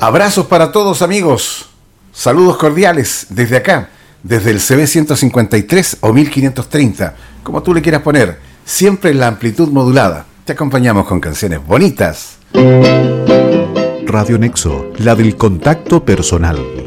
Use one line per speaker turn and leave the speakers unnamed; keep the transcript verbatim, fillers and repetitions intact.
Abrazos para todos, amigos. Saludos cordiales desde acá, desde el C B ciento cincuenta y tres o mil quinientos treinta, como tú le quieras poner, siempre en la amplitud modulada. Te acompañamos con canciones bonitas.
Radio Nexo, la del contacto personal.